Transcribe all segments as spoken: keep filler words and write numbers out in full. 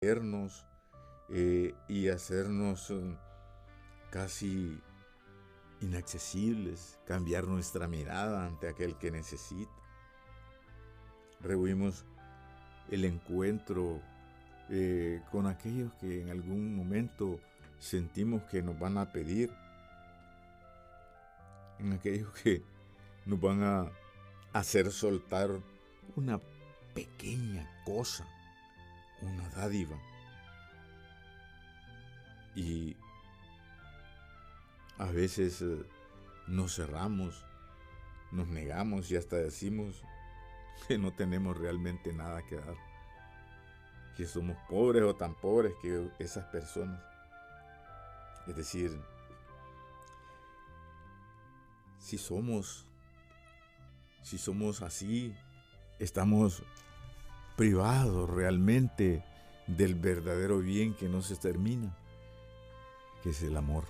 vernos eh, y hacernos eh, casi inaccesibles, cambiar nuestra mirada ante aquel que necesita. Rehuimos el encuentro eh, con aquellos que en algún momento sentimos que nos van a pedir, en aquellos que nos van a hacer soltar una pequeña cosa, una dádiva. Y a veces eh, nos cerramos, nos negamos y hasta decimos que no tenemos realmente nada que dar, que somos pobres o tan pobres que esas personas. Es decir, si somos, si somos así, estamos privados realmente del verdadero bien que no se termina, que es el amor.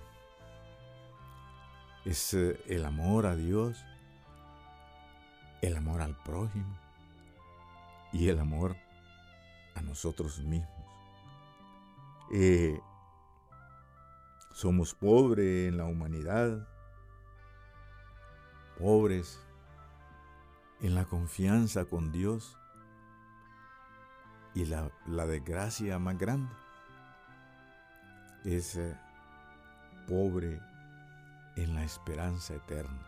Es el amor a Dios, el amor al prójimo y el amor a nosotros mismos. Eh, somos pobres en la humanidad, pobres en la confianza con Dios, y la, la desgracia más grande es eh, pobre en la esperanza eterna.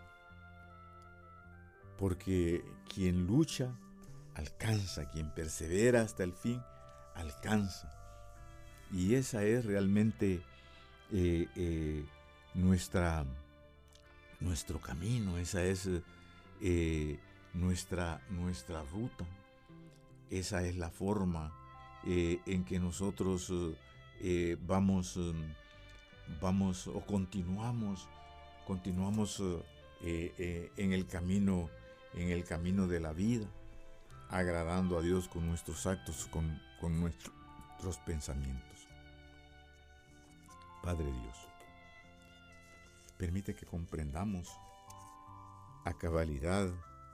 Porque quien lucha, alcanza. Quien persevera hasta el fin, alcanza. Y esa es realmente eh, eh, nuestra, nuestro camino, esa es eh, nuestra, nuestra ruta. Esa es la forma eh, en que nosotros eh, vamos, eh, vamos o continuamos Continuamos eh, eh, en el camino, en el camino de la vida, agradando a Dios con nuestros actos, con, con nuestros pensamientos. Padre Dios, permite que comprendamos a cabalidad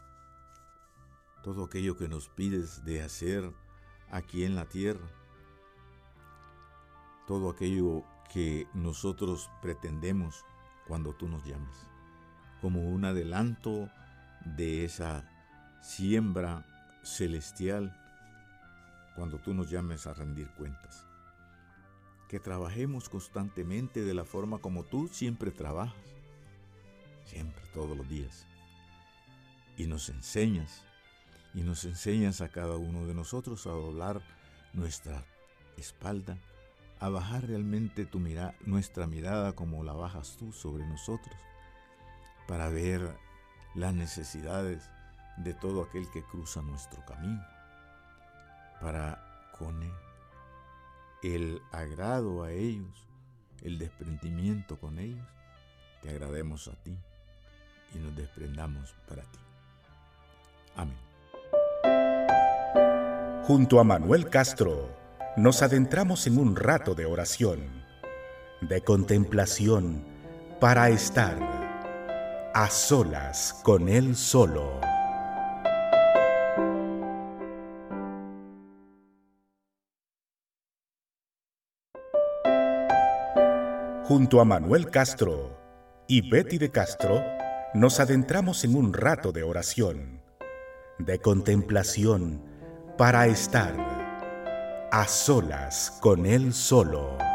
todo aquello que nos pides de hacer aquí en la tierra, todo aquello que nosotros pretendemos cuando tú nos llames, como un adelanto de esa siembra celestial cuando tú nos llames a rendir cuentas. Que trabajemos constantemente de la forma como tú siempre trabajas, siempre, todos los días. Y nos enseñas, y nos enseñas a cada uno de nosotros a doblar nuestra espalda, a bajar realmente tu mira, nuestra mirada como la bajas tú sobre nosotros, para ver las necesidades de todo aquel que cruza nuestro camino, para con él, el agrado a ellos, el desprendimiento con ellos, te agrademos a ti y nos desprendamos para ti. Amén. Junto a Manuel Castro, nos adentramos en un rato de oración, de contemplación, para estar a solas con Él solo. Junto a Manuel Castro y Betty de Castro, nos adentramos en un rato de oración, de contemplación, para estar a solas con Él solo.